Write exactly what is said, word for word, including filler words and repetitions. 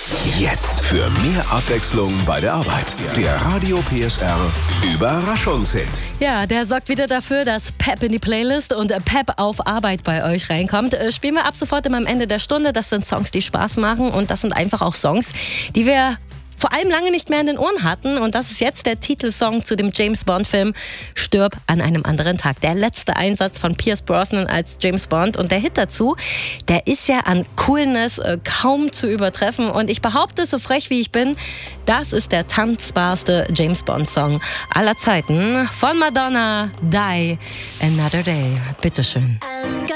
Jetzt für mehr Abwechslung bei der Arbeit. Der Radio P S R Überraschungshit. Ja, der sorgt wieder dafür, dass Pep in die Playlist und Pep auf Arbeit bei euch reinkommt. Äh, Spielen wir ab sofort immer am Ende der Stunde. Das sind Songs, die Spaß machen, und das sind einfach auch Songs, die wir vor allem lange nicht mehr in den Ohren hatten. Und das ist jetzt der Titelsong zu dem James-Bond-Film Stirb an einem anderen Tag. Der letzte Einsatz von Pierce Brosnan als James Bond. Und der Hit dazu, der ist ja an Coolness äh, kaum zu übertreffen. Und ich behaupte, so frech wie ich bin, das ist der tanzbarste James-Bond-Song aller Zeiten von Madonna, Die Another Day. Bitteschön.